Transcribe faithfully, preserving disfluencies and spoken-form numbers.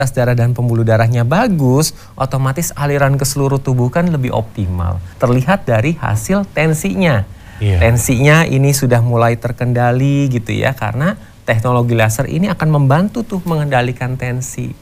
darah dan pembuluh darahnya bagus, otomatis aliran ke seluruh tubuh kan lebih optimal. Terlihat dari hasil tensinya. Iya. Tensinya ini sudah mulai terkendali gitu ya, karena teknologi laser ini akan membantu tuh mengendalikan tensi.